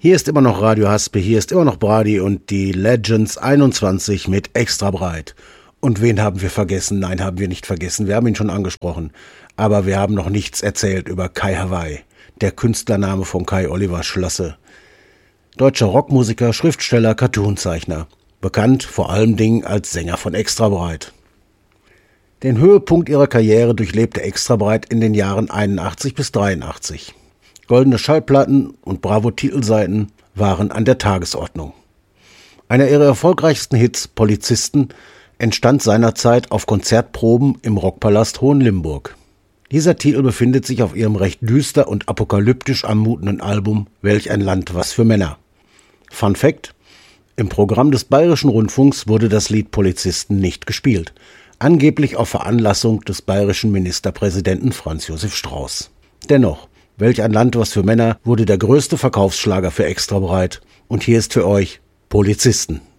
Hier ist immer noch Radio Haspe, hier ist immer noch Brady und die Legends 21 mit Extra breit. Und wen haben wir vergessen? Nein, haben wir nicht vergessen, wir haben ihn schon angesprochen. Aber wir haben noch nichts erzählt über Kai Hawaii, der Künstlername von Kai Oliver Schlasse. Deutscher Rockmusiker, Schriftsteller, Cartoonzeichner. Bekannt vor allem Dingen als Sänger von Extra breit. Den Höhepunkt ihrer Karriere durchlebte Extra breit in den Jahren 81 bis 83. Goldene Schallplatten und Bravo-Titelseiten waren an der Tagesordnung. Einer ihrer erfolgreichsten Hits, Polizisten, entstand seinerzeit auf Konzertproben im Rockpalast Hohenlimburg. Dieser Titel befindet sich auf ihrem recht düster und apokalyptisch anmutenden Album Welch ein Land, was für Männer. Fun Fact: Im Programm des Bayerischen Rundfunks wurde das Lied Polizisten nicht gespielt, angeblich auf Veranlassung des bayerischen Ministerpräsidenten Franz Josef Strauß. Dennoch, Welch ein Land, was für Männer wurde der größte Verkaufsschlager für Extra breit. Und hier ist für euch Polizisten.